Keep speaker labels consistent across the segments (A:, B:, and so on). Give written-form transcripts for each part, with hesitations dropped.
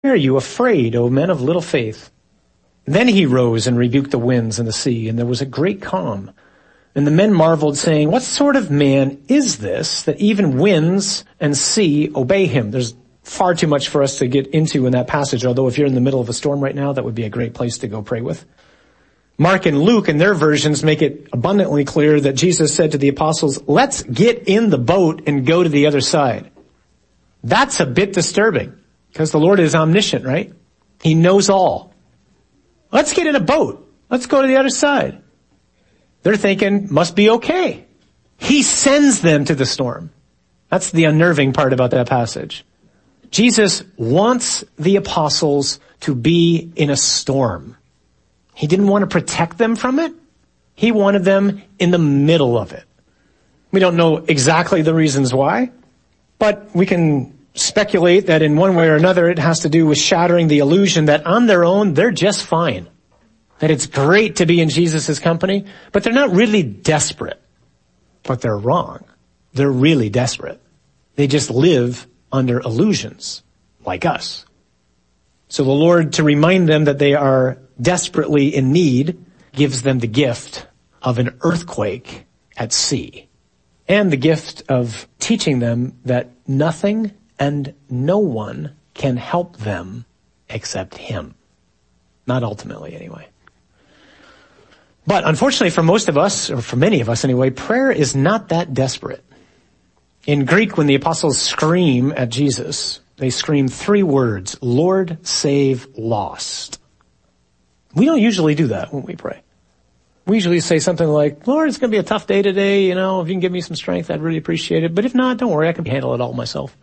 A: are you afraid, O men of little faith? Then he rose and rebuked the winds and the sea, and there was a great calm. And the men marveled, saying, what sort of man is this, that even winds and sea obey him? There's far too much for us to get into in that passage, although if you're in the middle of a storm right now, that would be a great place to go pray with. Mark and Luke in their versions make it abundantly clear that Jesus said to the apostles, let's get in the boat and go to the other side. That's a bit disturbing, because the Lord is omniscient, right? He knows all. Let's get in a boat. Let's go to the other side. They're thinking, must be okay. He sends them to the storm. That's the unnerving part about that passage. Jesus wants the apostles to be in a storm. He didn't want to protect them from it. He wanted them in the middle of it. We don't know exactly the reasons why, but we can speculate that in one way or another it has to do with shattering the illusion that on their own they're just fine. That it's great to be in Jesus' company, but they're not really desperate. But they're wrong. They're really desperate. They just live under illusions, like us. So the Lord, to remind them that they are desperately in need, gives them the gift of an earthquake at sea, and the gift of teaching them that nothing and no one can help them except Him. Not ultimately, anyway. But unfortunately for most of us, or for many of us anyway, prayer is not that desperate. In Greek, when the apostles scream at Jesus, they scream 3 words: Lord, save lost. We don't usually do that when we pray. We usually say something like, Lord, it's going to be a tough day today. If you can give me some strength, I'd really appreciate it. But if not, don't worry, I can handle it all myself.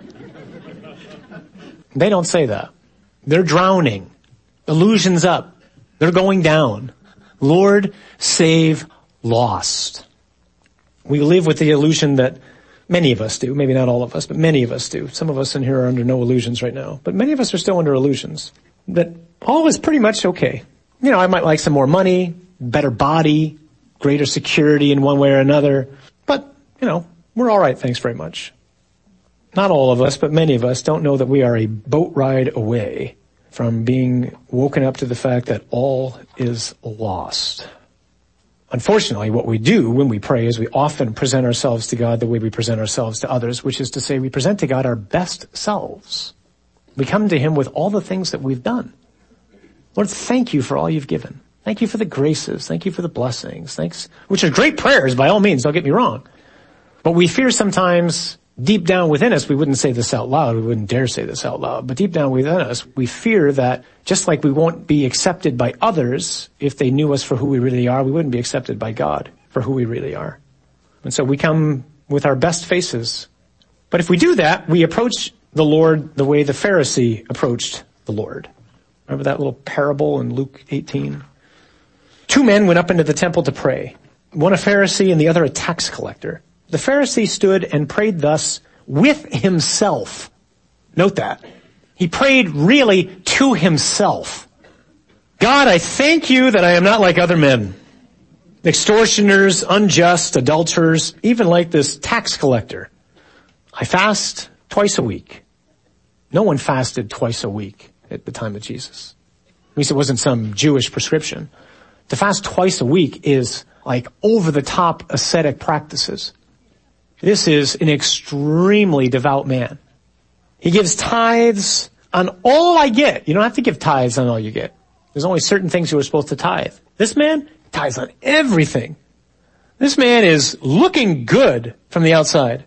A: They don't say that. They're drowning. Illusions up. They're going down. Lord, save lost. We live with the illusion that many of us do. Maybe not all of us, but many of us do. Some of us in here are under no illusions right now. But many of us are still under illusions. That all is pretty much okay. I might like some more money, better body, greater security in one way or another. But, we're all right, thanks very much. Not all of us, but many of us don't know that we are a boat ride away from being woken up to the fact that all is lost. Unfortunately, what we do when we pray is we often present ourselves to God the way we present ourselves to others, which is to say we present to God our best selves. We come to Him with all the things that we've done. Lord, thank you for all you've given. Thank you for the graces. Thank you for the blessings. Thanks, which are great prayers by all means, don't get me wrong. But we fear sometimes deep down within us, we wouldn't say this out loud, we wouldn't dare say this out loud, but deep down within us, we fear that just like we won't be accepted by others if they knew us for who we really are, we wouldn't be accepted by God for who we really are. And so we come with our best faces. But if we do that, we approach the Lord the way the Pharisee approached the Lord. Remember that little parable in Luke 18? 2 men went up into the temple to pray, one a Pharisee and the other a tax collector. The Pharisee stood and prayed thus with himself. Note that. He prayed really to himself. God, I thank you that I am not like other men, extortioners, unjust, adulterers, even like this tax collector. I fast twice a week. No one fasted twice a week at the time of Jesus. At least it wasn't some Jewish prescription. To fast twice a week is like over-the-top ascetic practices. This is an extremely devout man. He gives tithes on all I get. You don't have to give tithes on all you get. There's only certain things you are supposed to tithe. This man tithes on everything. This man is looking good from the outside.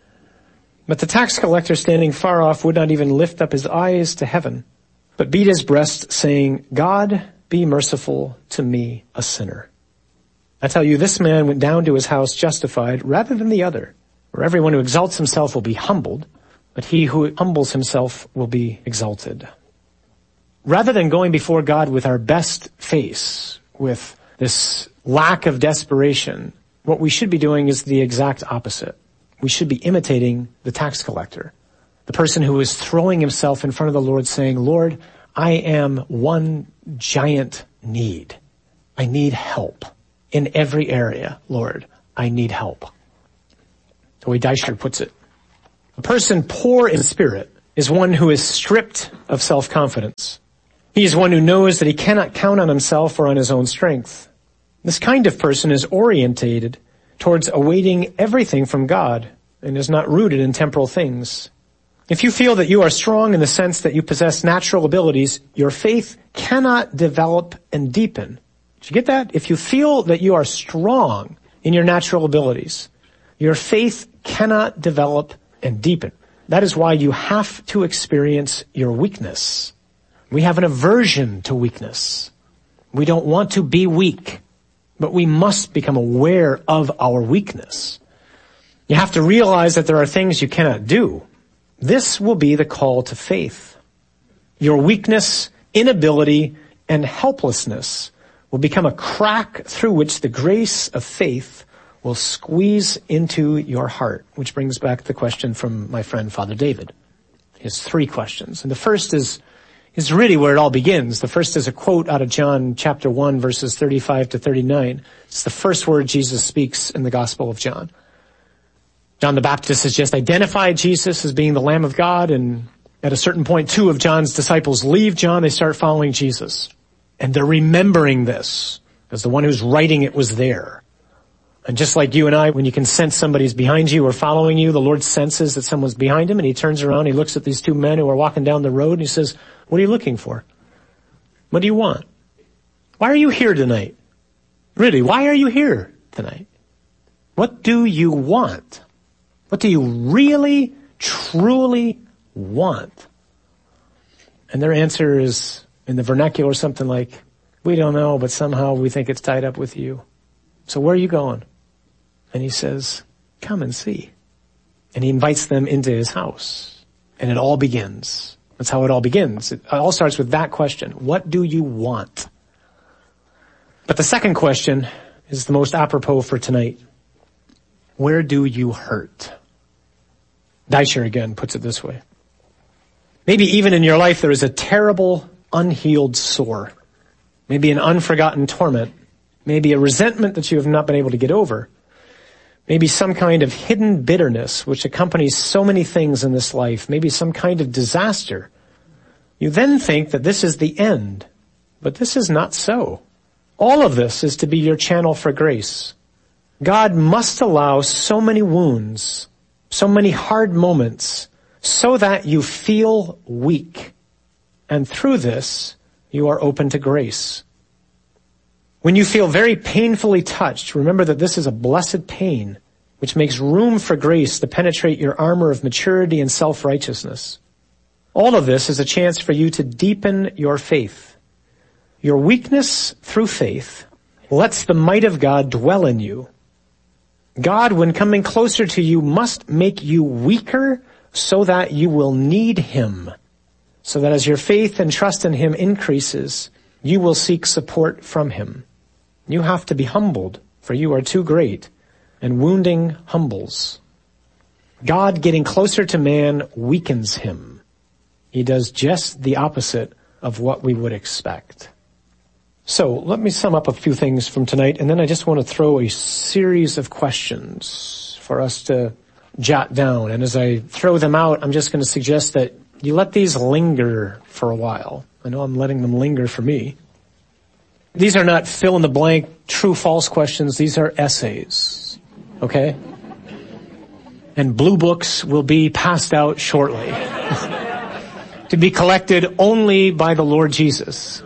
A: But the tax collector standing far off would not even lift up his eyes to heaven, but beat his breast, saying, God, be merciful to me, a sinner. I tell you, this man went down to his house justified rather than the other. For everyone who exalts himself will be humbled, but he who humbles himself will be exalted. Rather than going before God with our best face, with this lack of desperation, what we should be doing is the exact opposite. We should be imitating the tax collector, the person who is throwing himself in front of the Lord saying, Lord, I am one giant need. I need help in every area, Lord. I need help. The way Deichler puts it, a person poor in spirit is one who is stripped of self-confidence. He is one who knows that he cannot count on himself or on his own strength. This kind of person is orientated towards awaiting everything from God and is not rooted in temporal things. If you feel that you are strong in the sense that you possess natural abilities, your faith cannot develop and deepen. Did you get that? If you feel that you are strong in your natural abilities, your faith cannot develop and deepen. That is why you have to experience your weakness. We have an aversion to weakness. We don't want to be weak, but we must become aware of our weakness. You have to realize that there are things you cannot do. This will be the call to faith. Your weakness, inability, and helplessness will become a crack through which the grace of faith will squeeze into your heart, which brings back the question from my friend Father David. He has 3 questions. And the first is really where it all begins. The first is a quote out of John chapter 1, verses 35 to 39. It's the first word Jesus speaks in the Gospel of John. John the Baptist has just identified Jesus as being the Lamb of God, and at a certain point, 2 of John's disciples leave John. They start following Jesus. And they're remembering this, because the one who's writing it was there. And just like you and I, when you can sense somebody's behind you or following you, the Lord senses that someone's behind him, and he turns around, he looks at these 2 men who are walking down the road, and he says, "What are you looking for? What do you want? Why are you here tonight? Really, why are you here tonight? What do you want? What do you really, truly want?" And their answer is, in the vernacular, something like, "We don't know, but somehow we think it's tied up with you. So where are you going?" And he says, "Come and see." And he invites them into his house. And it all begins. That's how it all begins. It all starts with that question. What do you want? But the second question is the most apropos for tonight. Where do you hurt? Deischer again puts it this way. Maybe even in your life there is a terrible, unhealed sore. Maybe an unforgotten torment. Maybe a resentment that you have not been able to get over. Maybe some kind of hidden bitterness which accompanies so many things in this life. Maybe some kind of disaster. You then think that this is the end. But this is not so. All of this is to be your channel for grace. God must allow so many wounds, so many hard moments, so that you feel weak. And through this, you are open to grace. When you feel very painfully touched, remember that this is a blessed pain, which makes room for grace to penetrate your armor of maturity and self-righteousness. All of this is a chance for you to deepen your faith. Your weakness through faith lets the might of God dwell in you. God, when coming closer to you, must make you weaker so that you will need him. So that as your faith and trust in him increases, you will seek support from him. You have to be humbled, for you are too great, and wounding humbles. God getting closer to man weakens him. He does just the opposite of what we would expect. So let me sum up a few things from tonight, and then I just want to throw a series of questions for us to jot down. And as I throw them out, I'm just going to suggest that you let these linger for a while. I know I'm letting them linger for me. These are not fill-in-the-blank, true-false questions. These are essays, okay? And blue books will be passed out shortly to be collected only by the Lord Jesus.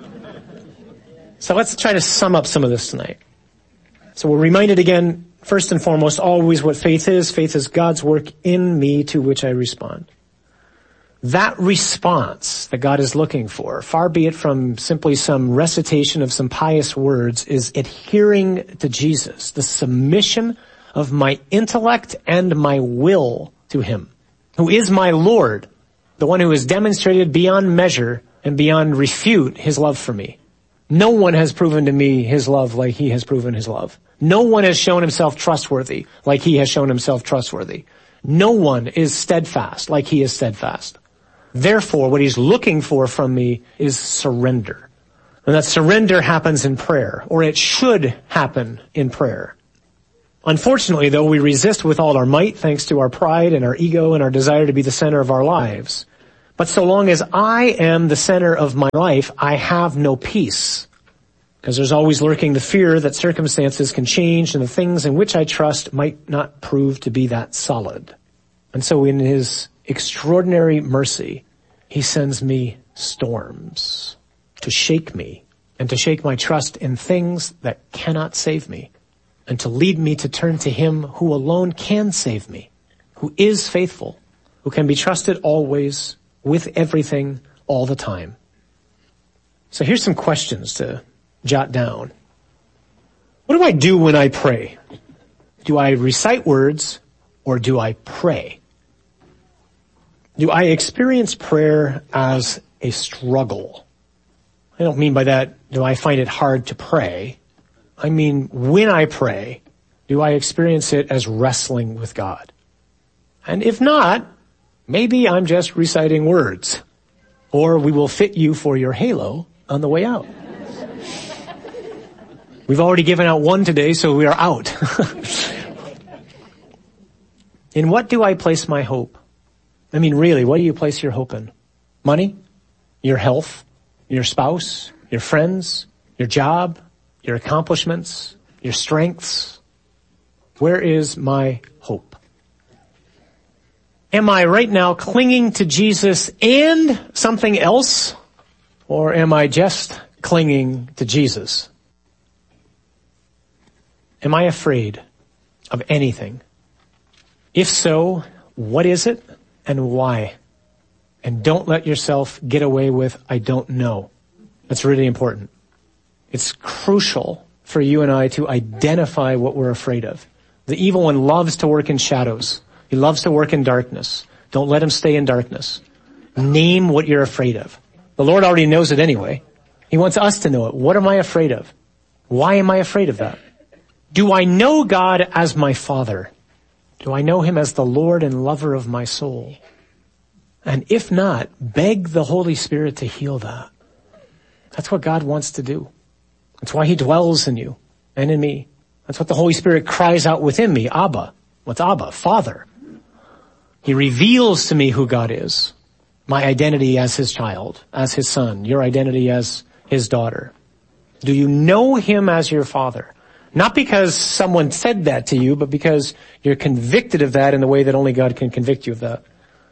A: So let's try to sum up some of this tonight. So we're reminded again, first and foremost, always what faith is. Faith is God's work in me to which I respond. That response that God is looking for, far be it from simply some recitation of some pious words, is adhering to Jesus, the submission of my intellect and my will to him, who is my Lord, the one who has demonstrated beyond measure and beyond refute his love for me. No one has proven to me his love like he has proven his love. No one has shown himself trustworthy like he has shown himself trustworthy. No one is steadfast like he is steadfast. Therefore, what he's looking for from me is surrender. And that surrender happens in prayer, or it should happen in prayer. Unfortunately, though, we resist with all our might thanks to our pride and our ego and our desire to be the center of our lives. But so long as I am the center of my life, I have no peace. Because there's always lurking the fear that circumstances can change and the things in which I trust might not prove to be that solid. And so in his extraordinary mercy, he sends me storms to shake me and to shake my trust in things that cannot save me and to lead me to turn to him who alone can save me, who is faithful, who can be trusted always with everything all the time. So here's some questions to jot down. What do I do when I pray? Do I recite words or do I pray? Do I experience prayer as a struggle? I don't mean by that, do I find it hard to pray? I mean, when I pray, do I experience it as wrestling with God? And if not, maybe I'm just reciting words, or we will fit you for your halo on the way out. We've already given out one today, so we are out. In what do I place my hope? I mean, really, what do you place your hope in? Money? Your health? Your spouse? Your friends? Your job? Your accomplishments? Your strengths? Where is my hope? Am I right now clinging to Jesus and something else? Or am I just clinging to Jesus? Am I afraid of anything? If so, what is it and why? And don't let yourself get away with, I don't know. That's really important. It's crucial for you and I to identify what we're afraid of. The evil one loves to work in shadows. He loves to work in darkness. Don't let him stay in darkness. Name what you're afraid of. The Lord already knows it anyway. He wants us to know it. What am I afraid of? Why am I afraid of that? Do I know God as my Father? Do I know him as the Lord and lover of my soul? And if not, beg the Holy Spirit to heal that. That's what God wants to do. That's why he dwells in you and in me. That's what the Holy Spirit cries out within me. Abba. What's Abba? Father. He reveals to me who God is. My identity as his child, as his son, your identity as his daughter. Do you know him as your Father? Not because someone said that to you, but because you're convicted of that in the way that only God can convict you of that.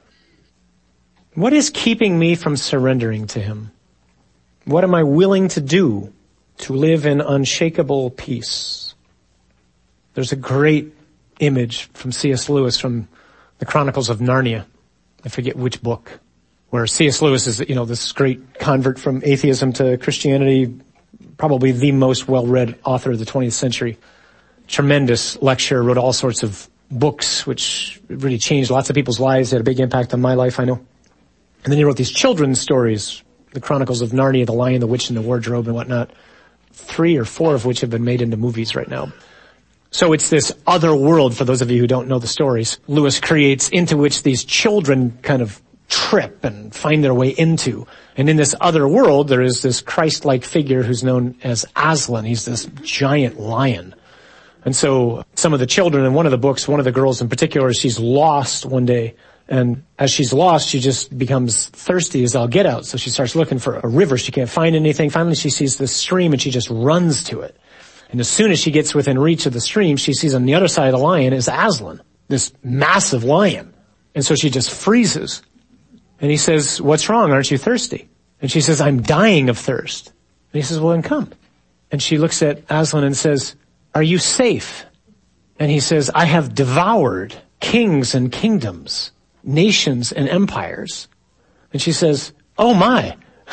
A: What is keeping me from surrendering to him? What am I willing to do to live in unshakable peace? There's a great image from C.S. Lewis from the Chronicles of Narnia. I forget which book, where C.S. Lewis is, this great convert from atheism to Christianity, probably the most well-read author of the 20th century. Tremendous lecturer, wrote all sorts of books, which really changed lots of people's lives. It had a big impact on my life, I know. And then he wrote these children's stories, the Chronicles of Narnia, The Lion, the Witch, and the Wardrobe, and whatnot, 3 or 4 of which have been made into movies right now. So it's this other world, for those of you who don't know the stories, Lewis creates, into which these children kind of trip and find their way into. And in this other world, there is this Christ-like figure who's known as Aslan. He's this giant lion. And so some of the children in one of the books, one of the girls in particular, she's lost one day. And as she's lost, she just becomes thirsty as all get out. So she starts looking for a river. She can't find anything. Finally, she sees this stream and she just runs to it. And as soon as she gets within reach of the stream, she sees on the other side of the lion is Aslan, this massive lion. And so she just freezes. And he says, what's wrong? Aren't you thirsty? And she says, I'm dying of thirst. And he says, well, then come. And she looks at Aslan and says, are you safe? And he says, I have devoured kings and kingdoms, nations and empires. And she says, oh my.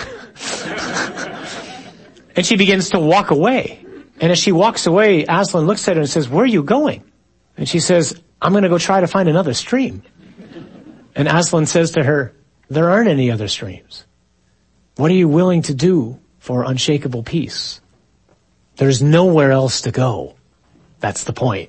A: And she begins to walk away. And as she walks away, Aslan looks at her and says, where are you going? And she says, I'm going to go try to find another stream. And Aslan says to her, there aren't any other streams. What are you willing to do for unshakable peace? There's nowhere else to go. That's the point.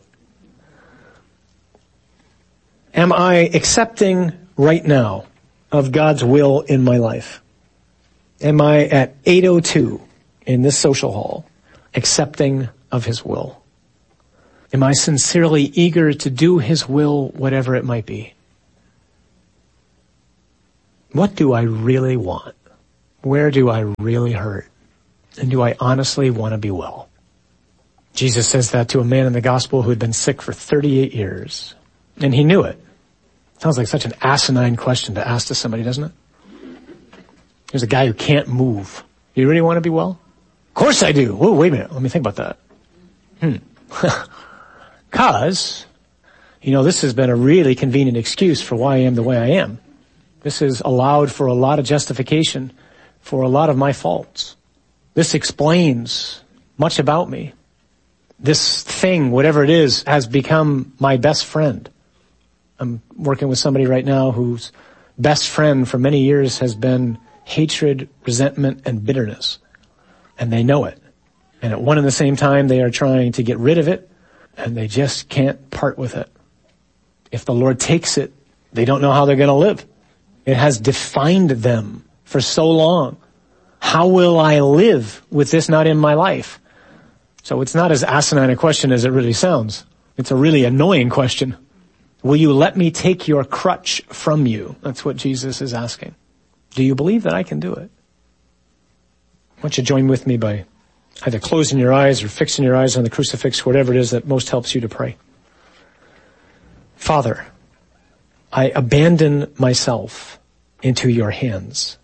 A: Am I accepting right now of God's will in my life? Am I at 8:02 in this social hall accepting of his will? Am I sincerely eager to do his will, whatever it might be? What do I really want? Where do I really hurt? And do I honestly want to be well? Jesus says that to a man in the gospel who had been sick for 38 years. And he knew it. Sounds like such an asinine question to ask to somebody, doesn't it? There's a guy who can't move. You really want to be well? Of course I do. Whoa, wait a minute. Let me think about that. Because, this has been a really convenient excuse for why I am the way I am. This has allowed for a lot of justification for a lot of my faults. This explains much about me. This thing, whatever it is, has become my best friend. I'm working with somebody right now whose best friend for many years has been hatred, resentment, and bitterness. And they know it. And at one and the same time, they are trying to get rid of it, and they just can't part with it. If the Lord takes it, they don't know how they're going to live. It has defined them for so long. How will I live with this not in my life? So it's not as asinine a question as it really sounds. It's a really annoying question. Will you let me take your crutch from you? That's what Jesus is asking. Do you believe that I can do it? I want you to join with me by either closing your eyes or fixing your eyes on the crucifix, whatever it is that most helps you to pray. Father, I abandon myself into your hands.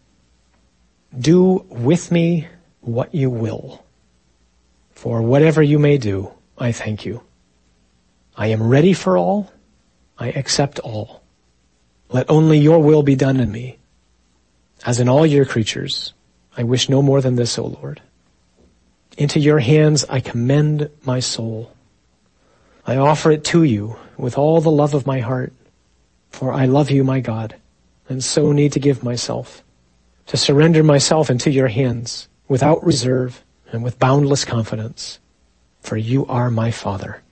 A: Do with me what you will. For whatever you may do, I thank you. I am ready for all. I accept all. Let only your will be done in me. As in all your creatures, I wish no more than this, O Lord. Into your hands I commend my soul. I offer it to you with all the love of my heart, for I love you, my God, and so need to give myself, to surrender myself into your hands without reserve and with boundless confidence, for you are my Father.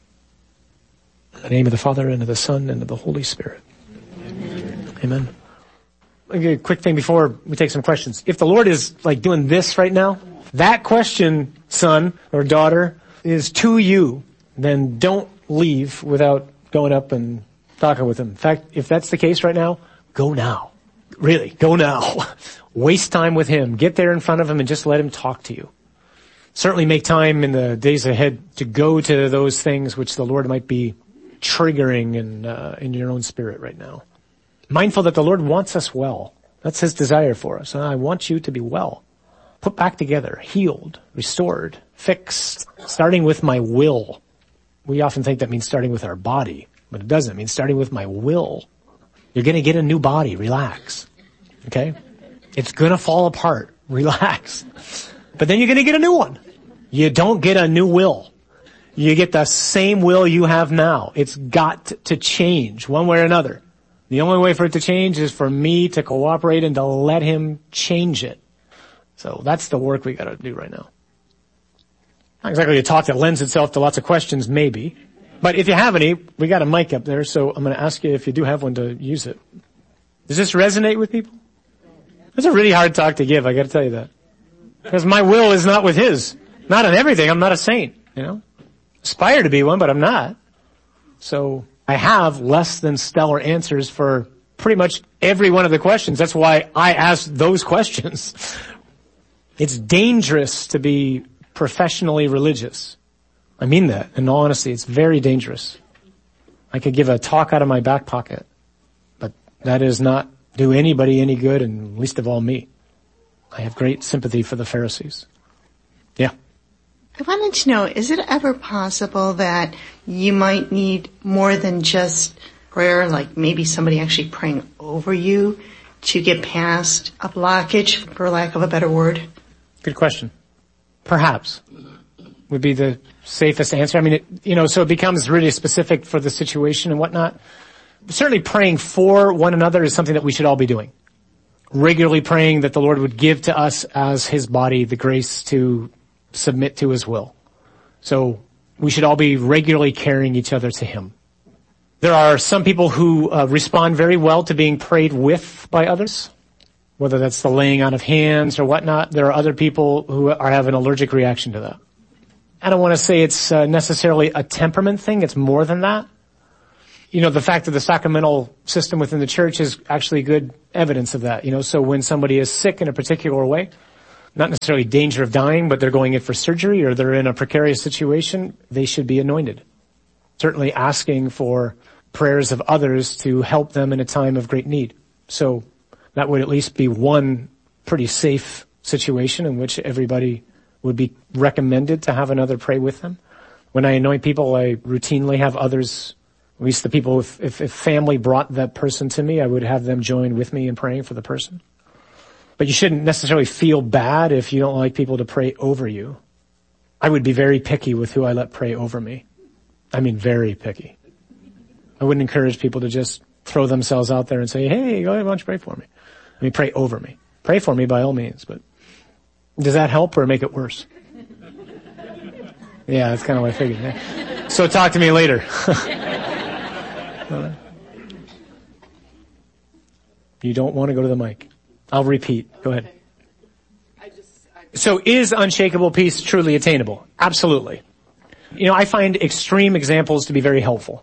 A: In the name of the Father, and of the Son, and of the Holy Spirit. Amen. A quick thing before we take some questions. If the Lord is like doing this right now, that question, son or daughter, is to you, then don't leave without going up and talking with him. In fact, if that's the case right now, go now. Really, go now. Waste time with him. Get there in front of him and just let him talk to you. Certainly make time in the days ahead to go to those things which the Lord might be triggering in your own spirit right now. Mindful that the Lord wants us well. That's his desire for us. And I want you to be well. Put back together, healed, restored, fixed, starting with my will. We often think that means starting with our body, but it doesn't. It means starting with my will. You're going to get a new body. Relax. Okay? It's going to fall apart. Relax. But then you're going to get a new one. You don't get a new will. You get the same will you have now. It's got to change one way or another. The only way for it to change is for me to cooperate and to let him change it. So that's the work we got to do right now. Not exactly a talk that lends itself to lots of questions, maybe. But if you have any, we got a mic up there, so I'm going to ask you if you do have one to use it. Does this resonate with people? It's a really hard talk to give, I got to tell you that. Because my will is not with his. Not on everything. I'm not a saint, Aspire to be one, but I'm not. So I have less than stellar answers for pretty much every one of the questions. That's why I asked those questions. It's dangerous to be professionally religious. I mean that. In all honesty, it's very dangerous. I could give a talk out of my back pocket, but that does not do anybody any good, and least of all me. I have great sympathy for the Pharisees. Yeah.
B: I wanted to know, is it ever possible that you might need more than just prayer, like maybe somebody actually praying over you to get past a blockage, for lack of a better word?
A: Good question. Perhaps would be the safest answer. I mean, so it becomes really specific for the situation and whatnot. Certainly praying for one another is something that we should all be doing. Regularly praying that the Lord would give to us as his body the grace to submit to his will. So we should all be regularly carrying each other to him. There are some people who respond very well to being prayed with by others, whether that's the laying on of hands or whatnot. There are other people who have an allergic reaction to that. I don't want to say it's necessarily a temperament thing. It's more than that. The fact that the sacramental system within the church is actually good evidence of that. So when somebody is sick in a particular way, not necessarily danger of dying, but they're going in for surgery or they're in a precarious situation, they should be anointed. Certainly asking for prayers of others to help them in a time of great need. So that would at least be one pretty safe situation in which everybody would be recommended to have another pray with them. When I anoint people, I routinely have others, at least the people, if family brought that person to me, I would have them join with me in praying for the person. But you shouldn't necessarily feel bad if you don't like people to pray over you. I would be very picky with who I let pray over me. I mean, very picky. I wouldn't encourage people to just throw themselves out there and say, hey, go ahead, why don't you pray for me? I mean, pray over me. Pray for me by all means, but does that help or make it worse? Yeah, that's kind of what I figured. Yeah. So talk to me later. You don't want to go to the mic. I'll repeat. Go ahead. So is unshakable peace truly attainable? Absolutely. I find extreme examples to be very helpful.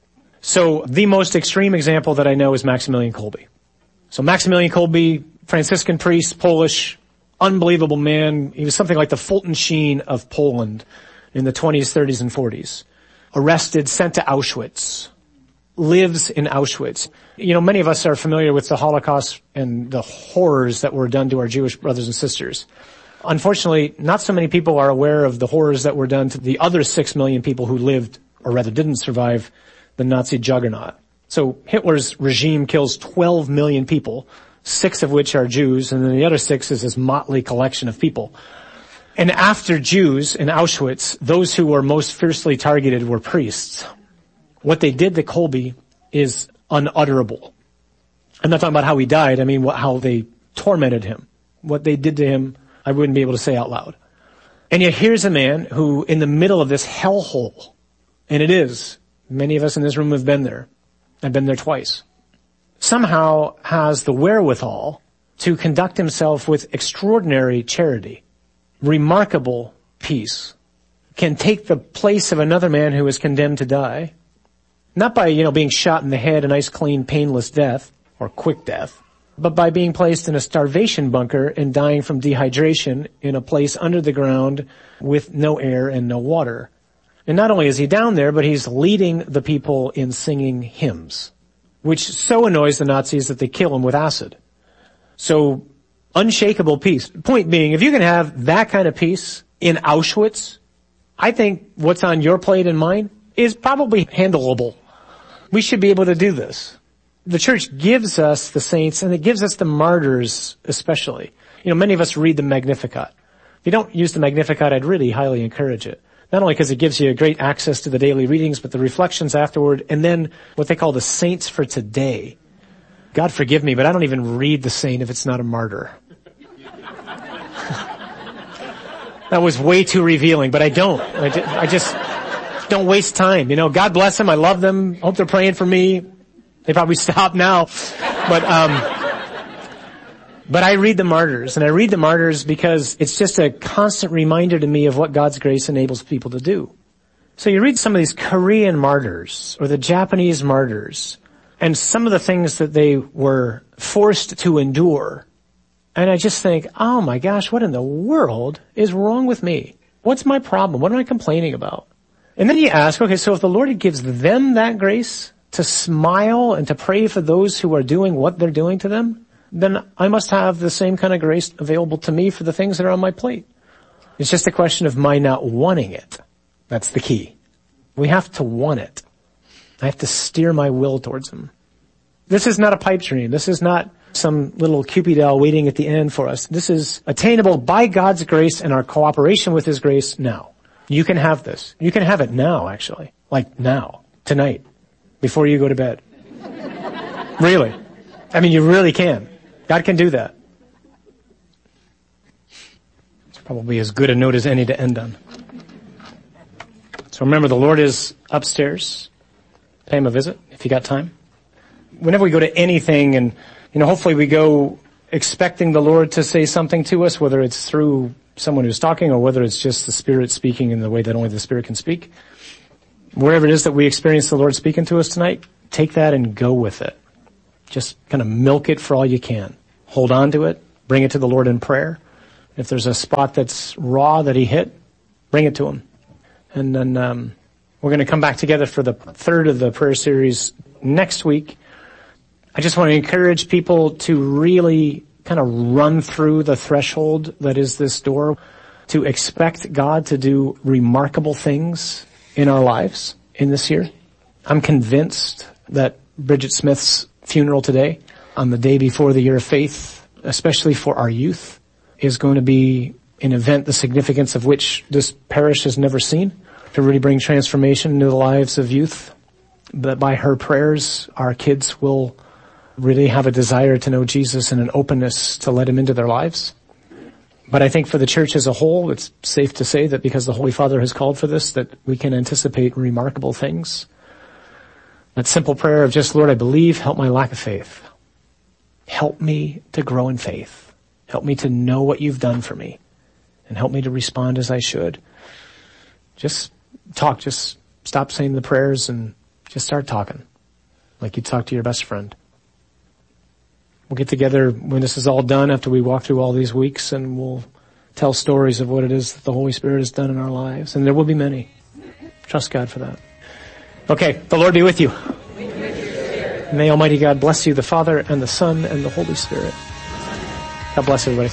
A: So the most extreme example that I know is Maximilian Kolbe. So Maximilian Kolbe, Franciscan priest, Polish, unbelievable man. He was something like the Fulton Sheen of Poland in the 20s, 30s, and 40s. Arrested, sent to Auschwitz. Lives in Auschwitz. Many of us are familiar with the Holocaust and the horrors that were done to our Jewish brothers and sisters. Unfortunately, not so many people are aware of the horrors that were done to the other 6 million people who lived, or rather didn't survive, the Nazi juggernaut. So Hitler's regime kills 12 million people, 6 of which are Jews, and then the other 6 is this motley collection of people. And after Jews in Auschwitz, those who were most fiercely targeted were priests. What they did to Kolbe is unutterable. I'm not talking about how he died, I mean how they tormented him. What they did to him, I wouldn't be able to say out loud. And yet here's a man who, in the middle of this hellhole, and it is, many of us in this room have been there. I've been there twice. Somehow has the wherewithal to conduct himself with extraordinary charity, remarkable peace, can take the place of another man who is condemned to die, not by, being shot in the head, a nice, clean, painless death, or quick death, but by being placed in a starvation bunker and dying from dehydration in a place under the ground with no air and no water. And not only is he down there, but he's leading the people in singing hymns, which so annoys the Nazis that they kill him with acid. So, unshakable peace. Point being, if you can have that kind of peace in Auschwitz, I think what's on your plate and mine is probably handleable. We should be able to do this. The church gives us the saints, and it gives us the martyrs especially. Many of us read the Magnificat. If you don't use the Magnificat, I'd really highly encourage it. Not only because it gives you great access to the daily readings, but the reflections afterward, and then what they call the saints for today. God forgive me, but I don't even read the saint if it's not a martyr. That was way too revealing, but I don't. I just don't waste time. God bless them. I love them. Hope they're praying for me. They probably stop now. But I read the martyrs, and I read the martyrs because it's just a constant reminder to me of what God's grace enables people to do. So you read some of these Korean martyrs, or the Japanese martyrs, and some of the things that they were forced to endure. And I just think, oh my gosh, what in the world is wrong with me? What's my problem? What am I complaining about? And then you ask, okay, so if the Lord gives them that grace to smile and to pray for those who are doing what they're doing to them, then I must have the same kind of grace available to me for the things that are on my plate. It's just a question of my not wanting it. That's the key. We have to want it. I have to steer my will towards them. This is not a pipe dream. This is not some little Cupid doll waiting at the end for us. This is attainable by God's grace and our cooperation with His grace now. You can have this. You can have it now, actually. Like now. Tonight. Before you go to bed. Really. I mean, you really can. God can do that. It's probably as good a note as any to end on. So remember, the Lord is upstairs. Pay Him a visit if you got time. Whenever we go to anything, and hopefully we go expecting the Lord to say something to us, whether it's through someone who's talking or whether it's just the Spirit speaking in the way that only the Spirit can speak. Wherever it is that we experience the Lord speaking to us tonight, take that and go with it. Just kind of milk it for all you can. Hold on to it. Bring it to the Lord in prayer. If there's a spot that's raw that he hit, bring it to him. And then we're going to come back together for the third of the prayer series next week. I just want to encourage people to really kind of run through the threshold that is this door, to expect God to do remarkable things in our lives in this year. I'm convinced that Bridget Smith's funeral today, on the day before the Year of Faith, especially for our youth, is going to be an event the significance of which this parish has never seen, to really bring transformation into the lives of youth. That by her prayers, our kids will really have a desire to know Jesus and an openness to let him into their lives. But I think for the church as a whole, it's safe to say that because the Holy Father has called for this, that we can anticipate remarkable things. That simple prayer of just, Lord, I believe, help my lack of faith. Help me to grow in faith. Help me to know what you've done for me. And help me to respond as I should. Just talk, just stop saying the prayers and just start talking. Like you talk to your best friend. We'll get together when this is all done after we walk through all these weeks, and we'll tell stories of what it is that the Holy Spirit has done in our lives. And there will be many. Trust God for that. Okay, the Lord be with you. May Almighty God bless you, the Father and the Son and the Holy Spirit. God bless everybody.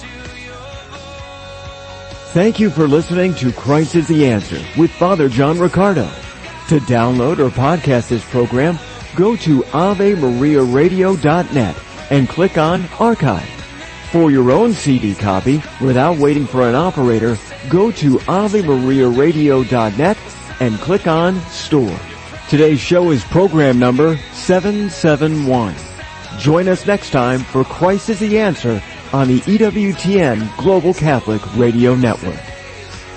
C: Thank you for listening to Christ is the Answer with Father John Riccardo. To download or podcast this program, go to AveMariaRadio.net and click on Archive. For your own CD copy, without waiting for an operator, go to AveMariaRadio.net and click on Store. Today's show is program number 771. Join us next time for Christ is the Answer on the EWTN Global Catholic Radio Network.